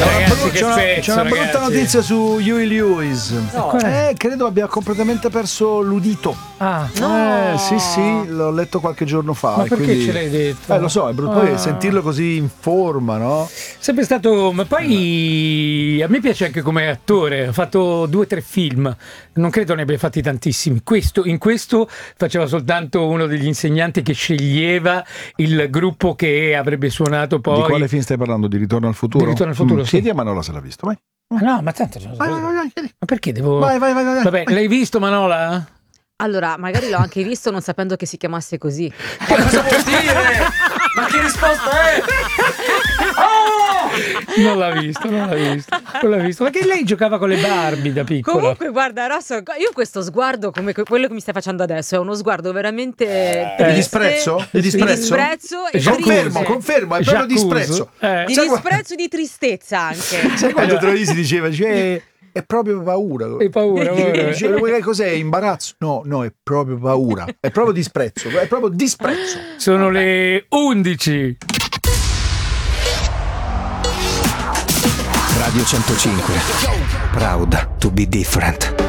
Ragazzi, che c'è pezzo, una brutta ragazzi. notizia su Huey Lewis. No. Credo abbia completamente perso l'udito. Ah, No. Sì, l'ho letto qualche giorno fa. ma e perché quindi... ce l'hai detto? Lo so, è brutto. Poi sentirlo così in forma, no? Sempre stato, ma poi a me piace anche come attore, ha fatto 2 o 3 film, non credo ne abbia fatti tantissimi. In questo faceva soltanto uno degli insegnanti che sceglieva il gruppo che avrebbe suonato poi. Di quale film stai parlando? Di Ritorno al futuro? Di Ritorno al futuro, sì. Chiedi a Manola se l'ha visto, vai. No, ma tanto Vai, chiedi. ma perché devo. Vai. Vabbè, l'hai visto, Manola? Allora, magari l'ho anche visto non sapendo che si chiamasse così. Ma cosa vuol dire? Ma che risposta è? Non l'ha visto. Perché lei giocava con le Barbie da piccola. Comunque, guarda, Rosso, io questo sguardo, come quello che mi stai facendo adesso, è uno sguardo veramente Di triste, disprezzo? Di disprezzo? e triste. Confermo, è proprio disprezzo. Di disprezzo e di tristezza anche. Sai quando Troisi diceva, è proprio paura. Hai paura, amore. Dice, cos'è? Imbarazzo? No, è proprio paura. È proprio disprezzo. È proprio disprezzo. Sono le 11. Radio 105. Proud to be different.